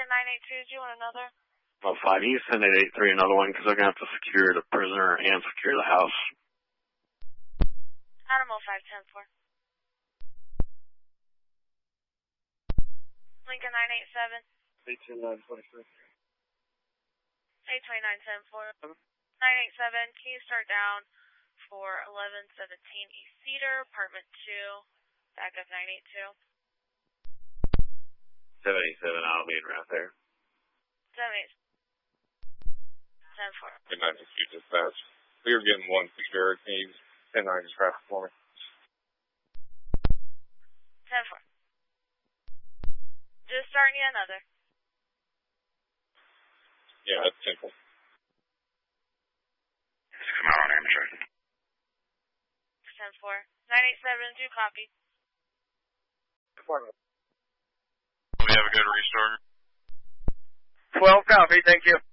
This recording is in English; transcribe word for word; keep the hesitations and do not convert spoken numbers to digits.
Lincoln nine eight two, do you want another? Well, five, you send eight eight three another one because they're going to have to secure the prisoner and secure the house. Animal five ten four. Lincoln nine eight seven. eight two nine two three. eight two nine ten four. nine eight seven, can you start down for eleven seventeen East Cedar, apartment two, backup nine eight two. seven eight seven, I'll be right there. seven eight ten four. Good night, dispute dispatch. We were getting one secure. Can you ten nine just traffic for me? ten four. Just starting you another. Yeah, that's simple. Come out on amateur. ten four. nine eight seven, do copy. We have a good restart. twelve copy, thank you.